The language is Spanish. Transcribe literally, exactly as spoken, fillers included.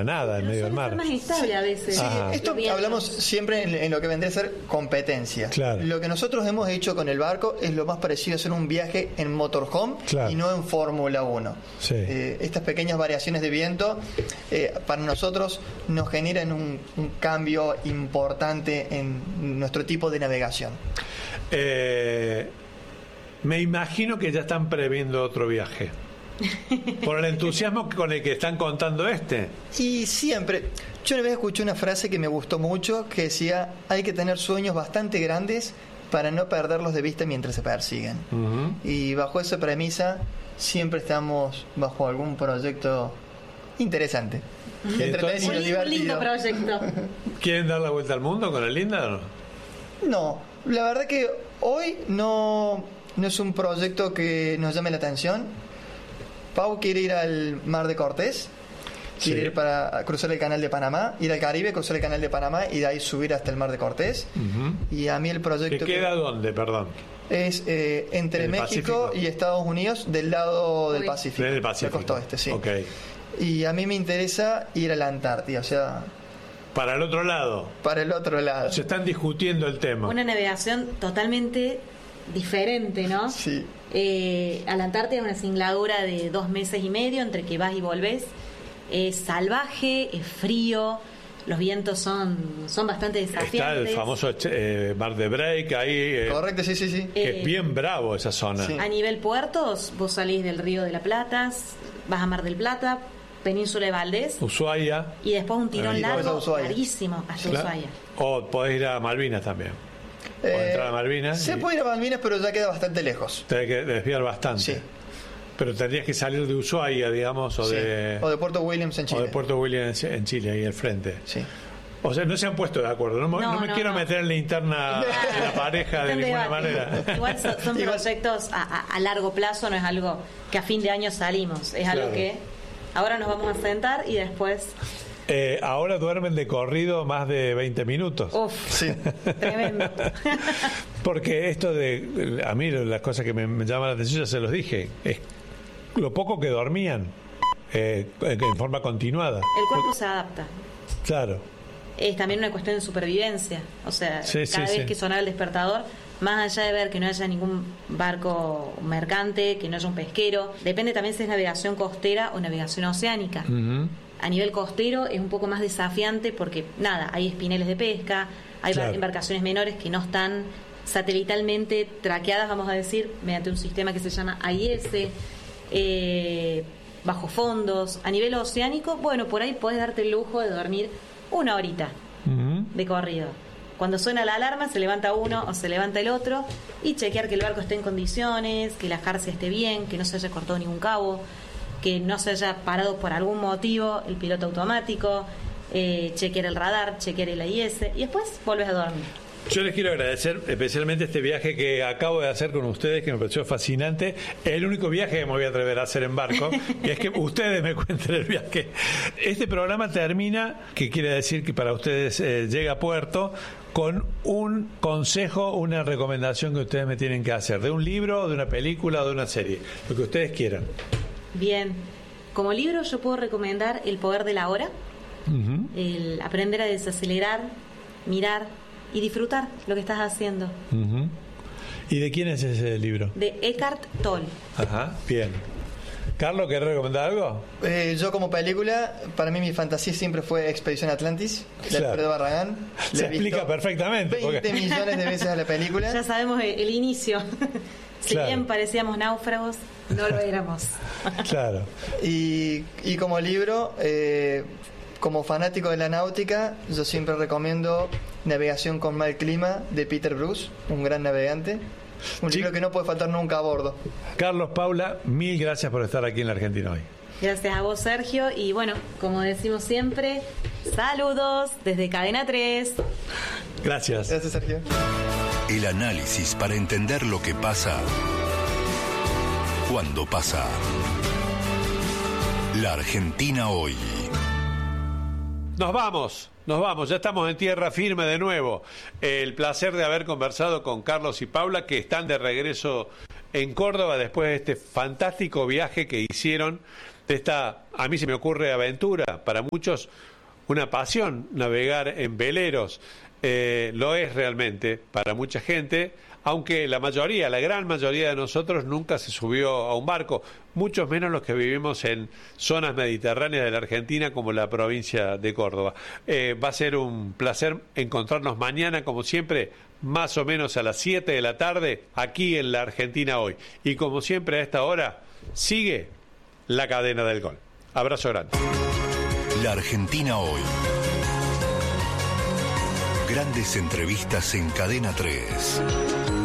la nada, en medio del mar. Es más estable a veces. Sí, esto hablamos siempre en, en lo que vendría a ser competencia. Claro. Lo que nosotros hemos hecho con el barco es lo más parecido a hacer un viaje en motorhome, claro, y no en Fórmula uno. Sí. Eh, estas pequeñas variaciones de viento eh, para nosotros nos generan un, un cambio importante en nuestro tipo de navegación. Eh, me imagino que ya están previendo otro viaje. Por el entusiasmo con el que están contando este. Y siempre, yo una vez escuché una frase que me gustó mucho, que decía: hay que tener sueños bastante grandes para no perderlos de vista mientras se persiguen. Uh-huh. Y bajo esa premisa siempre estamos bajo algún proyecto interesante. Uh-huh. Entretenido, un divertido. Lindo proyecto. ¿Quieren dar la vuelta al mundo con el Lindner? No, la verdad que hoy no, no es un proyecto que nos llame la atención. Pau quiere ir al Mar de Cortés, quiere sí. ir para cruzar el Canal de Panamá, ir al Caribe, cruzar el Canal de Panamá y de ahí subir hasta el Mar de Cortés. Uh-huh. Y a mí el proyecto... ¿Que queda que dónde, perdón? Es eh, entre México Pacífico y Estados Unidos, del lado del Pacífico. Del Pacífico. La costa oeste, sí. Okay. Y a mí me interesa ir a la Antártida, o sea... Para el otro lado. Para el otro lado. Se están discutiendo el tema. Una navegación totalmente diferente, ¿no? Sí. Eh, a la Antártida es una singladura de dos meses y medio entre que vas y volvés. Es salvaje, es frío, los vientos son, son bastante desafiantes. Está el famoso eh, Mar de Break ahí. Eh, Correcto, sí, sí, sí. Que eh, es bien bravo esa zona. Sí. A nivel puertos, vos salís del Río de la Plata, vas a Mar del Plata, Península de Valdés, Ushuaia, y después un tirón y largo, larguísimo, hasta claro. Ushuaia. O podés ir a Malvinas también. O Eh, entrar a Malvinas. Se y... puede ir a Malvinas, pero ya queda bastante lejos. Tenés que desviar bastante. Sí. Pero tendrías que salir de Ushuaia, digamos, o sí. de... O de Puerto Williams en Chile. O de Puerto Williams en Chile, ahí al frente. Sí. O sea, no se han puesto de acuerdo. No, no, no me no, quiero no. meter en la interna de la pareja de ninguna manera. Igual son, son proyectos a, a, a largo plazo, no es algo que a fin de año salimos. Es claro. algo que ahora nos vamos a sentar y después... Eh, ahora duermen de corrido más de veinte minutos. Uf, sí. Tremendo. Porque esto de... A mí las cosas que me, me llaman la atención, ya se los dije, es lo poco que dormían eh, en forma continuada. El cuerpo Porque, se adapta. Claro. Es también una cuestión de supervivencia. O sea, sí, cada sí, vez sí. que sonaba el despertador, más allá de ver que no haya ningún barco mercante, que no haya un pesquero, depende también si es navegación costera o navegación oceánica. Uh-huh. A nivel costero es un poco más desafiante porque, nada, hay espineles de pesca, hay claro. embarcaciones menores que no están satelitalmente traqueadas, vamos a decir, mediante un sistema que se llama A I S, eh, bajo fondos. A nivel oceánico, bueno, por ahí podés darte el lujo de dormir una horita uh-huh. de corrido. Cuando suena la alarma se levanta uno o se levanta el otro y chequear que el barco esté en condiciones, que la jarcia esté bien, que no se haya cortado ningún cabo, que no se haya parado por algún motivo el piloto automático, eh, chequear el radar, chequear el A I S y después volvés a dormir. Yo les quiero agradecer especialmente este viaje que acabo de hacer con ustedes, que me pareció fascinante. Es el único viaje que me voy a atrever a hacer en barco, que es que ustedes me cuenten el viaje. Este programa termina, que quiere decir que para ustedes eh, llega a puerto, con un consejo, una recomendación que ustedes me tienen que hacer, de un libro, de una película o de una serie, lo que ustedes quieran. Bien, como libro yo puedo recomendar El poder de la hora, uh-huh. el aprender a desacelerar, mirar y disfrutar lo que estás haciendo. Uh-huh. ¿Y de quién es ese libro? De Eckhart Tolle. Ajá, bien. Carlos, ¿querés recomendar algo? Eh, yo como película, para mí mi fantasía siempre fue Expedición Atlantis, de claro. Alfredo Barragán. Se explica perfectamente. veinte porque... millones de veces a la película. Ya sabemos el, el inicio. Si claro. bien parecíamos náufragos, no lo éramos. Claro. Y, y como libro, eh, como fanático de la náutica, yo siempre recomiendo Navegación con mal clima, de Peter Bruce, un gran navegante. Un sí. libro que no puede faltar nunca a bordo. Carlos, Paula, mil gracias por estar aquí en la Argentina hoy. Gracias a vos, Sergio. Y bueno, como decimos siempre, saludos desde Cadena tres. Gracias. Gracias, Sergio. El análisis para entender lo que pasa cuando pasa. La Argentina hoy. Nos vamos, nos vamos, ya estamos en tierra firme de nuevo. El placer de haber conversado con Carlos y Paula, que están de regreso en Córdoba después de este fantástico viaje que hicieron, de esta, a mí se me ocurre aventura, para muchos una pasión navegar en veleros, eh, lo es realmente para mucha gente, aunque la mayoría, la gran mayoría de nosotros nunca se subió a un barco, muchos menos los que vivimos en zonas mediterráneas de la Argentina como la provincia de Córdoba. Eh, va a ser un placer encontrarnos mañana, como siempre, más o menos a las siete de la tarde, aquí en la Argentina Hoy. Y como siempre a esta hora, sigue la cadena del gol. Abrazo grande. La Argentina Hoy. Grandes entrevistas en Cadena tres.